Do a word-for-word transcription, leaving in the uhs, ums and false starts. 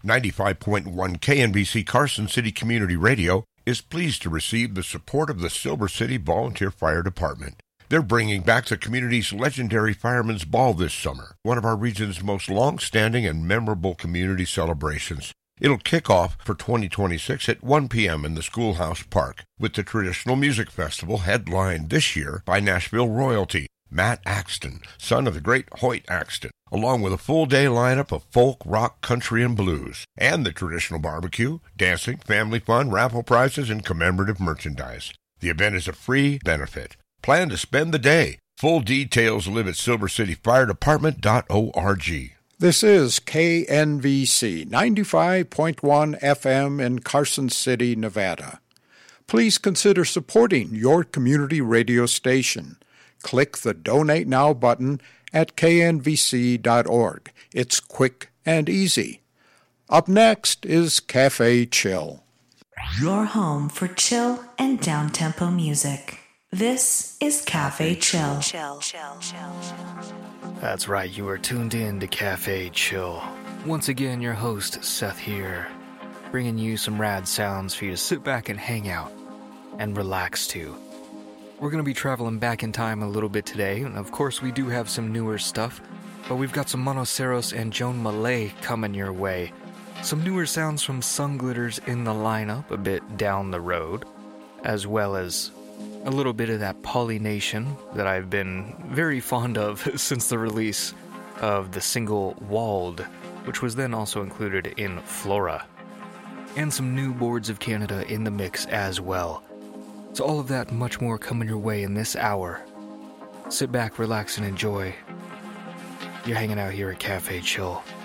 ninety-five point one K N B C Carson City Community Radio is pleased to receive the support of the Silver City Volunteer Fire Department. They're bringing back the community's legendary Fireman's Ball this summer, one of our region's most long-standing and memorable community celebrations. It'll kick off for twenty twenty-six at one p.m. in the Schoolhouse Park, with the traditional music festival headlined this year by Nashville royalty, Matt Axton, son of the great Hoyt Axton, along with a full-day lineup of folk, rock, country, and blues, and the traditional barbecue, dancing, family fun, raffle prizes, and commemorative merchandise. The event is a free benefit. Plan to spend the day. Full details live at silver city fire department dot org. This is K N V C ninety-five point one F M in Carson City, Nevada. Please consider supporting your community radio station. Click the Donate Now button at K N V C dot org. It's quick and easy. Up next is Cafe Chill. Your home for chill and down-tempo music. This is Cafe Chill. Chill, chill, chill. That's right, you are tuned in to Cafe Chill. Once again, your host, Seth here, bringing you some rad sounds for you to sit back and hang out and relax to. We're going to be traveling back in time a little bit today, and of course we do have some newer stuff, but we've got some Monoceros and Joan Malay coming your way. Some newer sounds from Sunglitters in the lineup a bit down the road, as well as a little bit of that Polynation that I've been very fond of since the release of the single Walled, which was then also included in Flora. And some new Boards of Canada in the mix as well. So all of that and much more coming your way in this hour. Sit back, relax, and enjoy. You're hanging out here at Cafe Chill.